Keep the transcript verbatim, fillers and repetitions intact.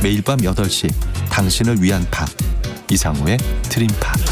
매일 밤 여덟 시 당신을 위한 팝 이상우의 드림팝.